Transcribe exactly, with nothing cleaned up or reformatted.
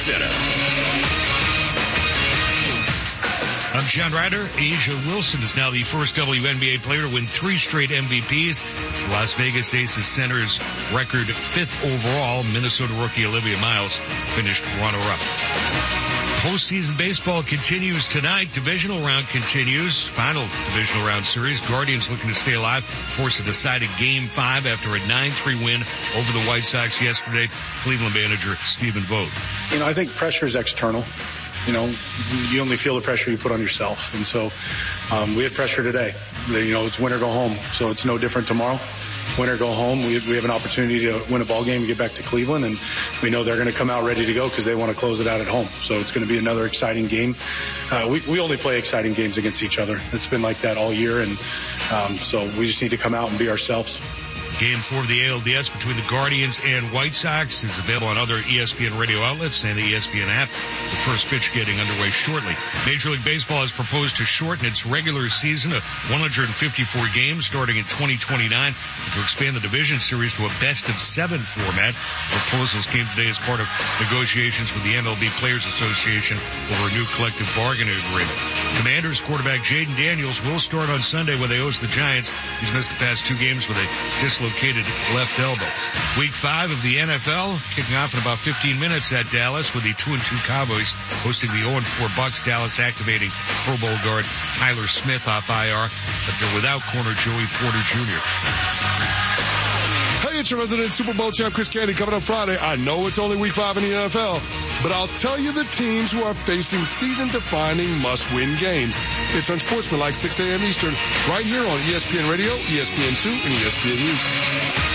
Center. I'm John Ryder. Asia Wilson is now the first W N B A player to win three straight M V Ps. It's the Las Vegas Aces Center's record fifth overall. Minnesota rookie Olivia Miles finished runner-up. Postseason baseball continues tonight. Divisional round continues. Final divisional round series. Guardians looking to stay alive. Force a decided game five after a nine three win over the White Sox yesterday. Cleveland manager Stephen Vogt. You know, I think pressure is external. You know, you only feel the pressure you put on yourself. And so um, we had pressure today. You know, it's win or go home. So it's no different tomorrow. Win or go home. We, we have an opportunity to win a ball game and get back to Cleveland. And we know they're going to come out ready to go because they want to close it out at home. So it's going to be another exciting game. Uh, we, we only play exciting games against each other. It's been like that all year. And um, so we just need to come out and be ourselves. Game four of the A L D S between the Guardians and White Sox is available on other E S P N radio outlets and the E S P N app. The first pitch getting underway shortly. Major League Baseball has proposed to shorten its regular season of one hundred fifty-four games starting in twenty twenty-nine and to expand the division series to a best of seven format. Proposals came today as part of negotiations with the M L B Players Association over a new collective bargaining agreement. Commanders quarterback Jaden Daniels will start on Sunday when they host the Giants. He's missed the past two games with a dislocated left elbow. Week five of the N F L kicking off in about fifteen minutes at Dallas with the two and two Cowboys hosting the oh and four Bucks. Dallas activating Pro Bowl guard Tyler Smith off I R, but they're without corner Joey Porter Junior Hey, it's your resident Super Bowl champ Chris Candy coming up Friday. I know it's only week five in the N F L, but I'll tell you the teams who are facing season-defining must-win games. It's Unsportsmanlike, six a.m. Eastern, right here on E S P N Radio, E S P N two, and E S P N U.